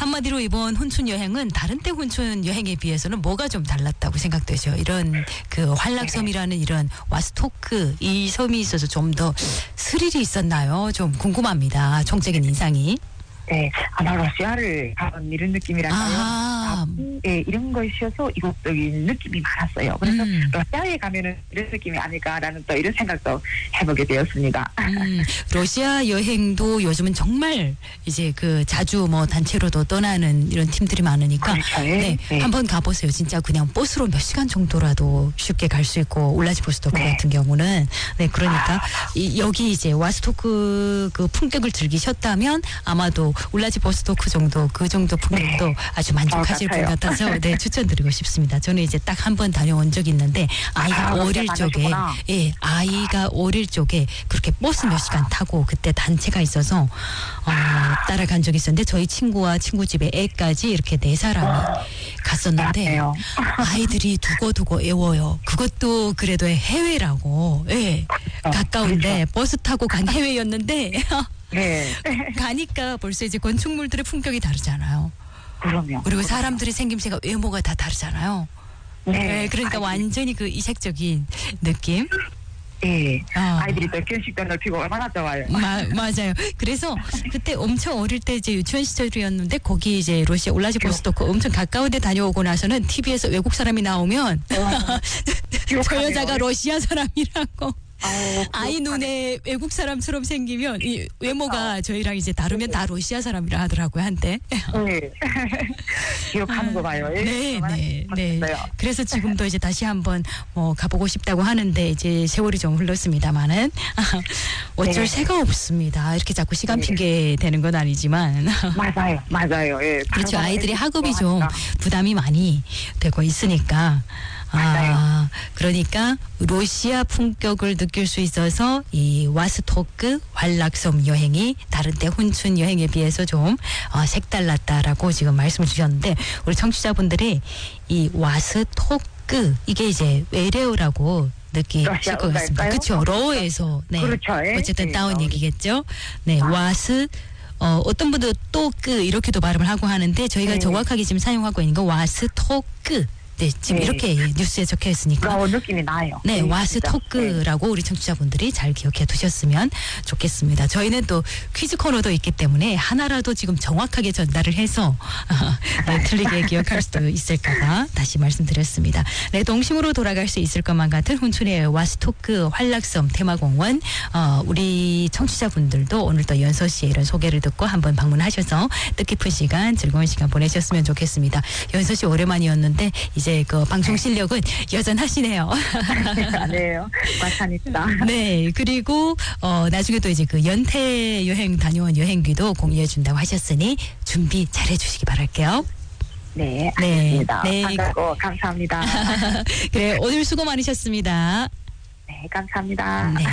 한마디로 이번 혼춘 여행은 다른 때 혼춘 여행에 비해서는 뭐가 좀 달랐다고 생각되죠? 이런 그 환락섬이라는 이런 와스토크 이 섬이 있어서 좀 더 스릴이 있었나요? 좀 궁금합니다. 총적인 인상이. 네, 아마 러시아를 가본 이런 느낌이랄까요? 아, 예, 이런 것이어서 이국적인 느낌이 많았어요. 그래서 러시아에 가면은 이런 느낌이 아닐까라는 또 이런 생각도 해보게 되었습니다. 러시아 여행도 요즘은 정말 이제 그 자주 뭐 단체로도 떠나는 이런 팀들이 많으니까 그렇죠. 네, 네. 한번 가보세요. 진짜 그냥 버스로 몇 시간 정도라도 쉽게 갈 수 있고 울라지보스토크 네. 같은 경우는 네 그러니까 여기 이제 와스토크 그 풍경을 즐기셨다면 아마도 울라지보스토크 정도 그 정도 풍경도 네. 아주 만족하실 것 같아서 네 추천드리고 싶습니다. 저는 이제 딱 한 번 다녀온 적이 있는데 아이가 어릴 적에 예 아이가 어릴 적에 그렇게 버스 몇 시간 타고 그때 단체가 있어서 따라간 적이 있었는데 저희 친구와 친구 집에 애까지 이렇게 4사람이 갔었는데 맞아요. 아이들이 두고두고 애워요. 그것도 그래도 해외라고 예 가까운데 버스 타고 간 해외였는데 네. 가니까 벌써 이제 건축물들의 풍경이 다르잖아요. 그럼요. 그리고 사람들의 생김새가 외모가 다 다르잖아요. 네, 그러니까 완전히 그 이색적인 느낌. 예. 아. 아이들이 또 견식도 넓히고 얼마나 좋아요. 맞아요. 그래서 그때 엄청 어릴 때 이제 유치원 시절이었는데 거기 이제 러시아 울라지보스토크 엄청 가까운데 다녀오고 나서는 TV에서 외국 사람이 나오면 저 여자가 러시아 사람이라고. 아이 눈에 외국 사람처럼 생기면 이 외모가 저희랑 이제 다르면 다 러시아 사람이라 하더라고요 한때. 네. 기억하는 거 봐요. 네. 그래서 지금도 이제 다시 한번 뭐 가보고 싶다고 하는데 이제 세월이 좀 흘렀습니다만은 어쩔 새가 없습니다. 이렇게 자꾸 시간 핑계 되는 건 아니지만. 맞아요. 예. 그렇죠. 아이들이 학업이 좀 부담이 많이 되고 있으니까. 그러니까 러시아 품격을 느낄 수 있어서 이 와스토크 환락섬 여행이 다른 때 혼춘 여행에 비해서 좀 색달랐다라고 지금 말씀을 주셨는데 우리 청취자분들이 이 와스토크 이게 이제 외래어라고 느끼실 것 같습니다. 그렇죠. 러에서 네. 그렇죠. 어쨌든 따온 얘기겠죠. 네, 와스 어떤 분들 또크 이렇게도 발음을 하고 하는데 저희가 정확하게 지금 사용하고 있는 거 와스토크. 네, 지금 이렇게 뉴스에 적혀 있으니까. 느낌이 나요. 네, 와스토크라고 우리 청취자분들이 잘 기억해 두셨으면 좋겠습니다. 저희는 또 퀴즈 코너도 있기 때문에 하나라도 지금 정확하게 전달을 해서 네, 틀리게 기억할 수도 있을까봐 다시 말씀드렸습니다. 네, 동심으로 돌아갈 수 있을 것만 같은 혼춘의 와스토크 환락섬 테마공원 우리 청취자분들도 오늘 또 연서 씨의 이런 소개를 듣고 한번 방문하셔서 뜻깊은 시간, 즐거운 시간 보내셨으면 좋겠습니다. 연서 씨 오랜만이었는데 이제 그 방송 실력은 여전하시네요. 아니에요. 과찬입니다. 네, 그리고 나중에 또 이제 그 연태 여행 다녀온 여행기도 공유해 준다고 하셨으니 준비 잘 해주시기 바랄게요. 네, 알겠습니다. 네. 반갑고 감사합니다. 그래, 오늘 수고 많으셨습니다. 네, 감사합니다. 네.